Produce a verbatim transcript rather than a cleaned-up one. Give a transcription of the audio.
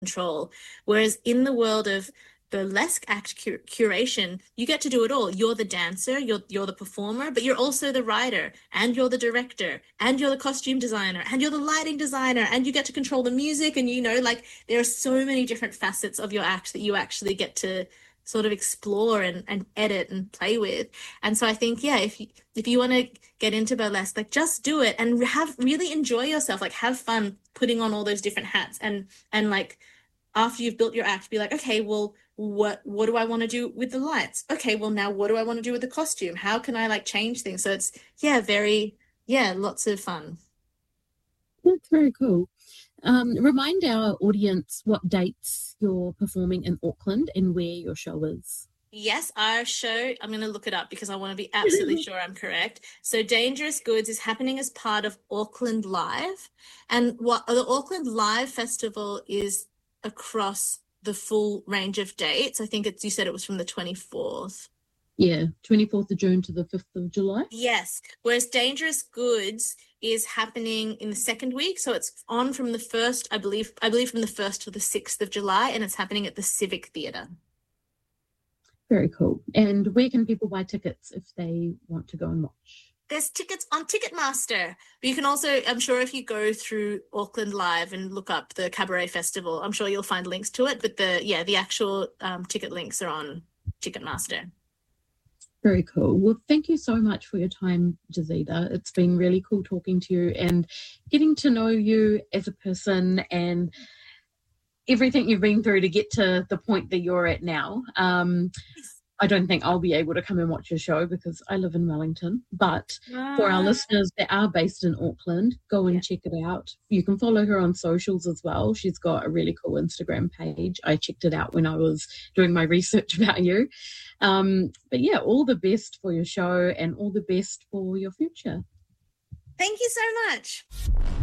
control. Whereas in the world of burlesque act cur curation, you get to do it all. You're the dancer, you're you're the performer, but you're also the writer, and you're the director, and you're the costume designer, and you're the lighting designer, and you get to control the music, and you know, like there are so many different facets of your act that you actually get to sort of explore and, and edit and play with. And so I think, yeah, if you if you want to get into burlesque, like just do it and have really enjoy yourself, like have fun putting on all those different hats and and like after you've built your act, be like, okay, well, what what do I want to do with the lights? Okay, well now what do I want to do with the costume? How can I like change things? So it's yeah, very yeah, lots of fun. That's very cool. Um, remind our audience what dates you're performing in Auckland and where your show is. Yes, our show, I'm going to look it up because I want to be absolutely sure I'm correct. So Dangerous Goods is happening as part of Auckland Live. And what the Auckland Live Festival is across the full range of dates. I think it's, you said it was from the twenty-fourth. Yeah, twenty-fourth of June to the fifth of July. Yes, whereas Dangerous Goods is happening in the second week. So it's on from the first, I believe, I believe from the first to the sixth of July, and it's happening at the Civic Theatre. Very cool. And where can people buy tickets if they want to go and watch? There's tickets on Ticketmaster. But you can also, I'm sure if you go through Auckland Live and look up the Cabaret Festival, I'm sure you'll find links to it. But the, yeah, the actual um, ticket links are on Ticketmaster. Very cool. Well, thank you so much for your time, Jazida. It's been really cool talking to you and getting to know you as a person and everything you've been through to get to the point that you're at now. Um, I don't think I'll be able to come and watch your show because I live in Wellington. But uh, for our listeners that are based in Auckland, go and yeah. check it out. You can follow her on socials as well. She's got a really cool Instagram page. I checked it out when I was doing my research about you. Um, but yeah, all the best for your show and all the best for your future. Thank you so much.